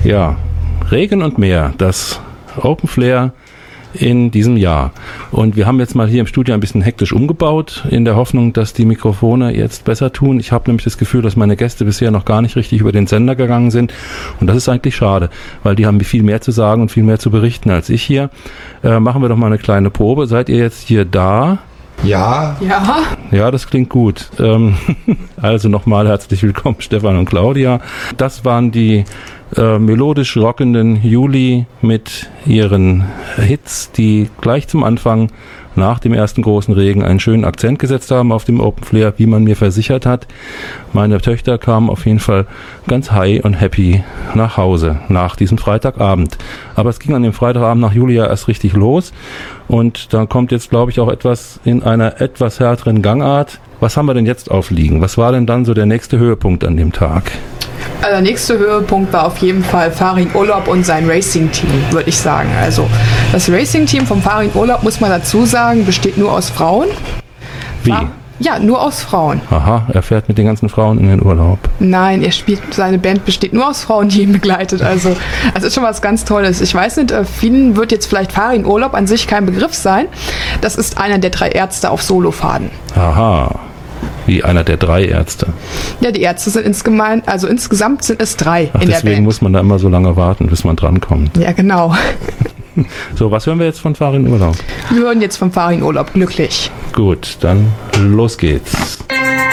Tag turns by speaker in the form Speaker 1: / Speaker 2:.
Speaker 1: Ja, Regen und Meer, das Open Flair in diesem Jahr. Und wir haben jetzt mal hier im Studio ein bisschen hektisch umgebaut, in der Hoffnung, dass die Mikrofone jetzt besser tun. Ich habe nämlich das Gefühl, dass meine Gäste bisher noch gar nicht richtig über den Sender gegangen sind. Und das ist eigentlich schade, weil die haben viel mehr zu sagen und viel mehr zu berichten als ich hier. Machen wir doch mal eine kleine Probe. Seid ihr jetzt hier da?
Speaker 2: Ja.
Speaker 3: Ja.
Speaker 1: Ja, das klingt gut. Also nochmal herzlich willkommen, Stefan und Claudia. Das waren die melodisch rockenden Juli mit ihren Hits, die gleich zum Anfang nach dem ersten großen Regen einen schönen Akzent gesetzt haben auf dem Open Flair, wie man mir versichert hat. Meine Töchter kamen auf jeden Fall ganz high und happy nach Hause nach diesem Freitagabend. Aber es ging an dem Freitagabend nach Julia erst richtig los und dann kommt jetzt, glaube ich, auch etwas in einer etwas härteren Gangart. Was haben wir denn jetzt aufliegen? Was war denn dann so der nächste Höhepunkt an dem Tag?
Speaker 3: Der nächste Höhepunkt war auf jeden Fall Farin Urlaub und sein Racing-Team, würde ich sagen. Also das Racing-Team vom Farin Urlaub, muss man dazu sagen, besteht nur aus Frauen.
Speaker 1: Wie?
Speaker 3: Ja, nur aus Frauen.
Speaker 1: Aha, er fährt mit den ganzen Frauen in den Urlaub.
Speaker 3: Nein, seine Band besteht nur aus Frauen, die ihn begleitet. Also das ist schon was ganz Tolles. Ich weiß nicht, vielen wird jetzt vielleicht Farin Urlaub an sich kein Begriff sein. Das ist einer der 3 Ärzte auf Solofaden.
Speaker 1: Aha. Wie einer der 3 Ärzte.
Speaker 3: Ja, die Ärzte sind insgesamt sind es 3
Speaker 1: Ach,
Speaker 3: in der
Speaker 1: deswegen
Speaker 3: Band.
Speaker 1: muss man da immer so lange warten, bis man drankommt.
Speaker 3: Ja, genau.
Speaker 1: So, was hören wir jetzt von Farin Urlaub?
Speaker 3: Wir hören jetzt vom Farin Urlaub glücklich.
Speaker 1: Gut, dann los geht's.